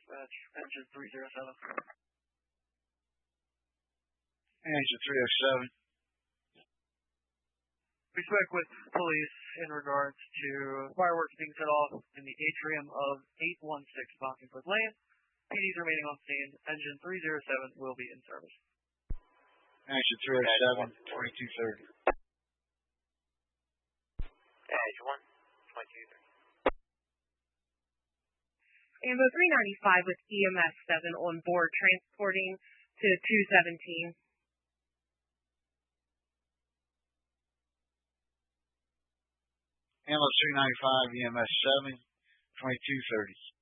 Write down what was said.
dispatch, engine 307. Engine 307. We spoke with police in regards to fireworks being set off in the atrium of 816 Bockingford Lane. PD's remaining on scene. Engine 307 will be in service. Engine 307, 2230. Engine 1, 2230. Ambo 395 with EMS 7 on board, transporting to 217. Ambo 395, EMS 7, 2230.